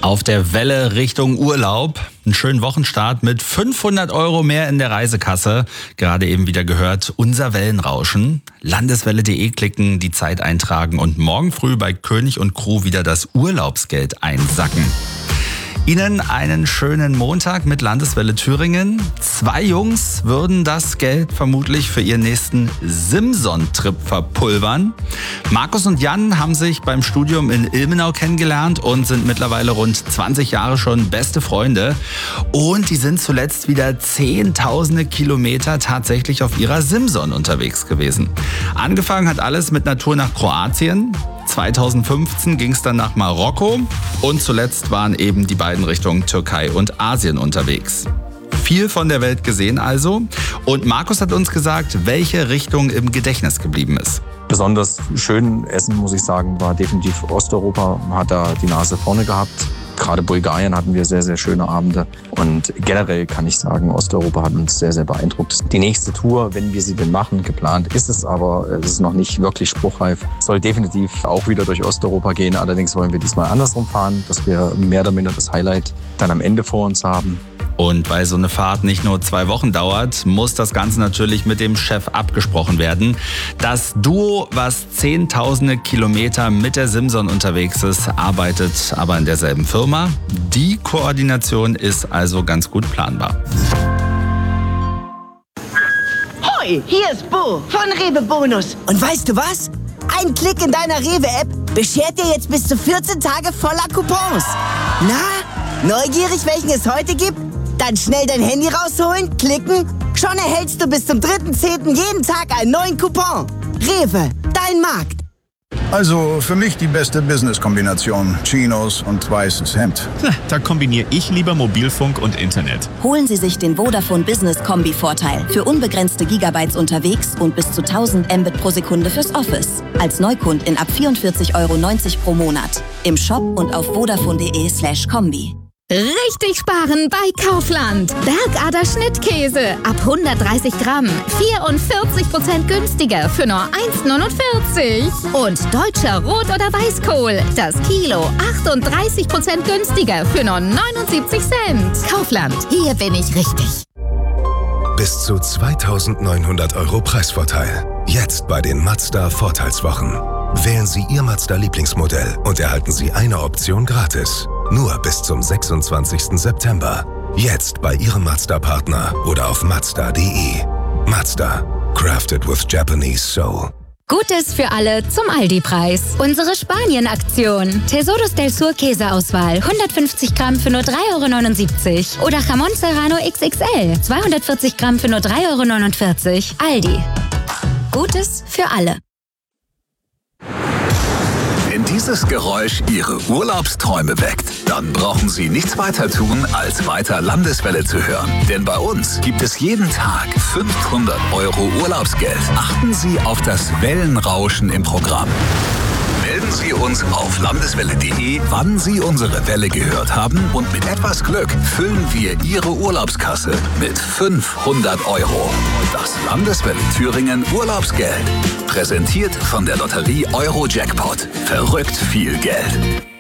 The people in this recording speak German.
Auf der Welle Richtung Urlaub. Einen schönen Wochenstart mit 500 € mehr in der Reisekasse. Gerade eben wieder gehört, unser Wellenrauschen. Landeswelle.de klicken, die Zeit eintragen und morgen früh bei König und Crew wieder das Urlaubsgeld einsacken. Ihnen einen schönen Montag mit Landeswelle Thüringen. 2 Jungs würden das Geld vermutlich für ihren nächsten Simson-Trip verpulvern. Markus und Jan haben sich beim Studium in Ilmenau kennengelernt und sind mittlerweile rund 20 Jahre schon beste Freunde. Und die sind zuletzt wieder zehntausende Kilometer tatsächlich auf ihrer Simson unterwegs gewesen. Angefangen hat alles mit einer Tour nach Kroatien. 2015 ging es dann nach Marokko und zuletzt waren eben die beiden Richtungen Türkei und Asien unterwegs. Viel von der Welt gesehen also. Und Markus hat uns gesagt, welche Richtung im Gedächtnis geblieben ist. Besonders schön Essen, muss ich sagen, war definitiv Osteuropa. Man hat da die Nase vorne gehabt. Gerade Bulgarien hatten wir sehr, sehr schöne Abende. Und generell kann ich sagen, Osteuropa hat uns sehr, sehr beeindruckt. Die nächste Tour, wenn wir sie denn machen, geplant ist es, aber es ist noch nicht wirklich spruchreif. Soll definitiv auch wieder durch Osteuropa gehen. Allerdings wollen wir diesmal andersrum fahren, dass wir mehr oder minder das Highlight dann am Ende vor uns haben. Und weil so eine Fahrt nicht nur 2 Wochen dauert, muss das Ganze natürlich mit dem Chef abgesprochen werden. Das Duo, was zehntausende Kilometer mit der Simson unterwegs ist, arbeitet aber in derselben Firma. Die Koordination ist also ganz gut planbar. Hoi, hier ist Bo von Rewe Bonus. Und weißt du was? Ein Klick in deiner Rewe-App beschert dir jetzt bis zu 14 Tage voller Coupons. Na, neugierig, welchen es heute gibt? Dann schnell dein Handy rausholen, klicken. Schon erhältst du bis zum 3.10. jeden Tag einen neuen Coupon. Rewe, dein Markt. Also für mich die beste Business-Kombination. Chinos und weißes Hemd. Da kombiniere ich lieber Mobilfunk und Internet. Holen Sie sich den Vodafone Business Kombi-Vorteil für unbegrenzte Gigabytes unterwegs und bis zu 1000 Mbit pro Sekunde fürs Office. Als Neukundin ab 44,90 € pro Monat. Im Shop und auf vodafone.de/kombi. Richtig sparen bei Kaufland. Bergader Schnittkäse ab 130 Gramm. 44% günstiger für nur 1,49. Und deutscher Rot- oder Weißkohl. Das Kilo 38% günstiger für nur 79 Cent. Kaufland, hier bin ich richtig. Bis zu 2.900 € Preisvorteil. Jetzt bei den Mazda Vorteilswochen. Wählen Sie Ihr Mazda-Lieblingsmodell und erhalten Sie eine Option gratis. Nur bis zum 26. September. Jetzt bei Ihrem Mazda-Partner oder auf Mazda.de. Mazda. Crafted with Japanese soul. Gutes für alle zum Aldi-Preis. Unsere Spanien-Aktion. Tesoros del Sur Käseauswahl. 150 Gramm für nur 3,79 € Oder Jamón Serrano XXL. 240 Gramm für nur 3,49 €. Aldi. Gutes für alle. Wenn dieses Geräusch Ihre Urlaubsträume weckt, dann brauchen Sie nichts weiter tun, als weiter Landeswelle zu hören. Denn bei uns gibt es jeden Tag 500 € Urlaubsgeld. Achten Sie auf das Wellenrauschen im Programm. Melden Sie uns auf landeswelle.de, wann Sie unsere Welle gehört haben, und mit etwas Glück füllen wir Ihre Urlaubskasse mit 500 €. Das Landeswelle Thüringen Urlaubsgeld. Präsentiert von der Lotterie Euro Jackpot. Verrückt viel Geld.